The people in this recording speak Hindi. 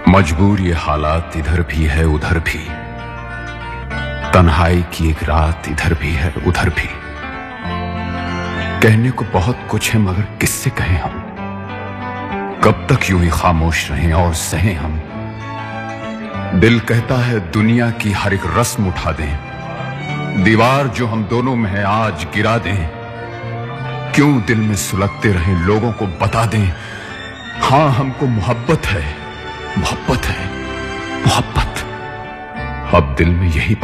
मजबूर ये हालात इधर भी है उधर भी, तन्हाई की एक रात इधर भी है उधर भी। कहने को बहुत कुछ है मगर किससे कहें हम, कब तक यूं ही खामोश रहें और सहें हम। दिल कहता है दुनिया की हर एक रस्म उठा दें, दीवार जो हम दोनों में है आज गिरा दें। क्यों दिल में सुलगते रहें, लोगों को बता दें, हां हमको मोहब्बत है, मोहब्बत है, मोहब्बत। अब दिल में यही